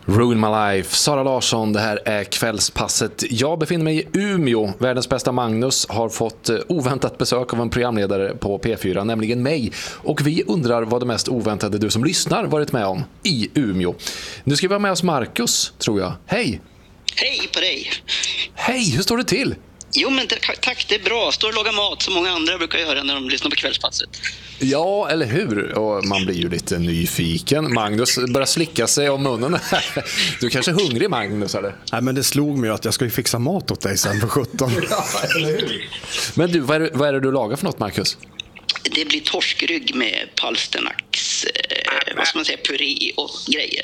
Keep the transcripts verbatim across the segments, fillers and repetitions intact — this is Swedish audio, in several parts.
Ruin My Life, Sara Larsson, det här är kvällspasset. Jag befinner mig i Umeå. Världens bästa Magnus har fått oväntat besök av en programledare på P fyra, nämligen mig. Och vi undrar vad det mest oväntade du som lyssnar varit med om i Umeå. Nu ska vi vara med oss Marcus, tror jag. Hej! Hej på dig! Hej, hur står det till? Jo men tack, det är bra. Står och lagar mat som många andra brukar göra när de lyssnar på kvällspasset. Ja, eller hur? Och man blir ju lite nyfiken. Magnus börjar slicka sig om munnen. Du kanske är hungrig, Magnus, eller? Nej, men det slog mig att jag ska ju fixa mat åt dig sen för sjutton. Ja, eller hur? Men du, vad är, vad är det du lagar för något, Marcus? Det blir torskrygg med palsternacks, eh, vad ska man säga, puré och grejer.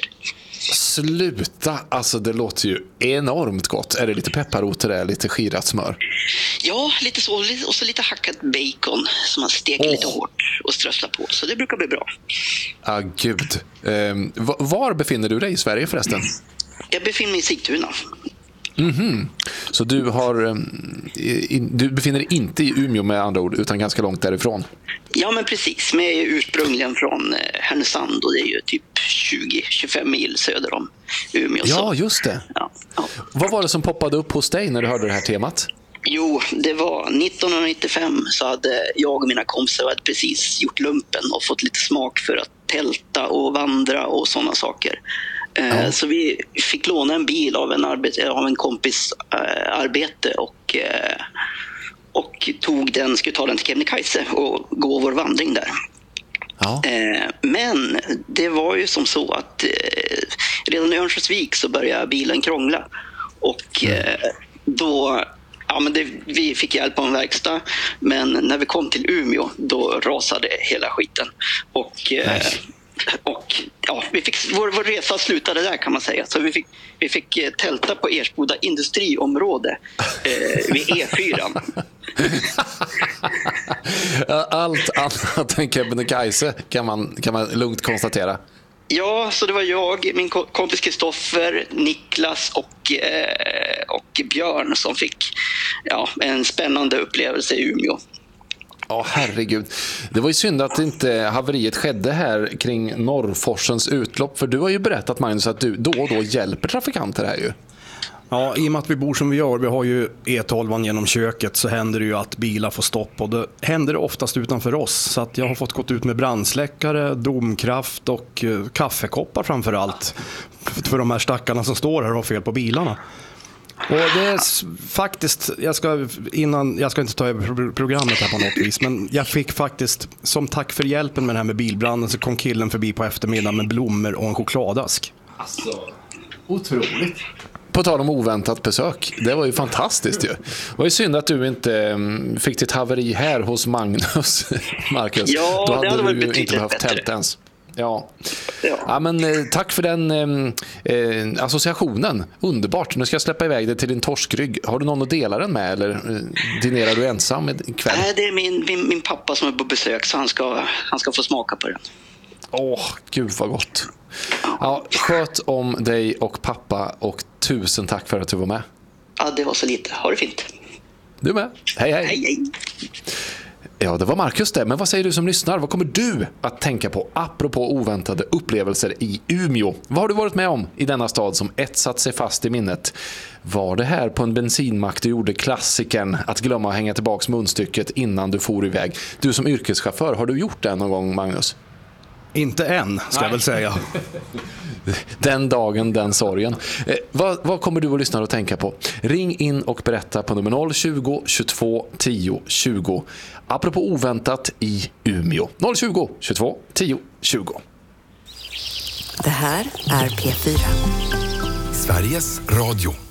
Sluta, alltså det låter ju enormt gott. Är det lite pepparrot där, lite skirat smör? Ja, lite så, och så lite hackat bacon som man steker oh. lite hårt och strösslar på, så det brukar bli bra. Ja, ah, gud. Um, var befinner du dig i Sverige förresten? Jag befinner mig i Sigtuna. Mhm. Så du har um, i, du befinner dig inte i Umeå med andra ord, utan ganska långt därifrån? Ja, men precis. Men jag är ursprungligen från Härnösand och det är ju typ tjugo till tjugofem mil söder om Umeå. Ja, just det. Ja, ja. Vad var det som poppade upp hos dig när du hörde det här temat? Jo, det var nittonhundranittiofem så hade jag och mina kompisar hade precis gjort lumpen och fått lite smak för att tälta och vandra och sådana saker. Ja. Så vi fick låna en bil av en, arbete, av en kompis äh, arbete och, äh, och tog den, skulle ta den till Kebnekaise och gå vår vandring där. Ja. Äh, men det var ju som så att äh, redan i Örnsköldsvik så började bilen krångla och mm. äh, då ja, men det, vi fick hjälp av en verkstad, men när vi kom till Umeå då rasade hela skiten och äh, Och ja, vi fick, vår, vår resa slutade där kan man säga. Så vi fick, vi fick tälta på Ersboda industriområde eh, vid E fyra. Allt annat än Kebnekaise kan man, kan man lugnt konstatera. Ja, så det var jag, min kompis Kristoffer, Niklas och, eh, och Björn som fick ja, en spännande upplevelse i Umeå. Ja, oh, herregud. Det var ju synd att inte haveriet skedde här kring Norrforsens utlopp. För du har ju berättat, Magnus, att du då och då hjälper trafikanter här ju. Ja, i och med att vi bor som vi gör, vi har ju E tolv genom köket, så händer det ju att bilar får stopp. Och det händer det oftast utanför oss. Så att jag har fått gått ut med brandsläckare, domkraft och uh, kaffekoppar framför allt. För de här stackarna som står här och har fel på bilarna. Och det är faktiskt, jag ska, innan, jag ska inte ta över programmet här på något vis, men jag fick faktiskt, som tack för hjälpen med det här med bilbranden, så kom killen förbi på eftermiddagen med blommor och en chokladask. Alltså, otroligt. På tal om oväntat besök, det var ju fantastiskt ju. Det var ju synd att du inte fick ditt haveri här hos Magnus, Marcus. Ja, då hade, det hade du ju inte behövt tälta ens. Ja. Ja. Ja, men eh, tack för den eh, associationen. Underbart. Nu ska jag släppa iväg dig till din torskrygg. Har du någon att dela den med, eller eh, dinerar du ensam ikväll? Nej, det är min, min, min pappa som är på besök, så han ska, han ska få smaka på den. Åh, oh, gud vad gott. Ja, sköt om dig och pappa, och tusen tack för att du var med. Ja, det var så lite. Ha det fint. Du med. Hej, hej. Hej, hej. Ja, det var Marcus det. Men vad säger du som lyssnar? Vad kommer du att tänka på apropå oväntade upplevelser i Umeå? Vad har du varit med om i denna stad som etsat sig fast i minnet? Var det här på en bensinmack du gjorde klassikern att glömma att hänga tillbaks munstycket innan du for iväg? Du som yrkeschaufför, har du gjort det någon gång, Magnus? Inte än, ska Nej. jag väl säga. Den dagen, den sorgen. Eh, vad, vad kommer du att lyssna och tänka på? Ring in och berätta på nummer noll tjugo, tjugotvå, tio, tjugo. Apropå oväntat i Umeå. noll tjugo, tjugotvå, tio, tjugo. Det här är P fyra. Sveriges Radio.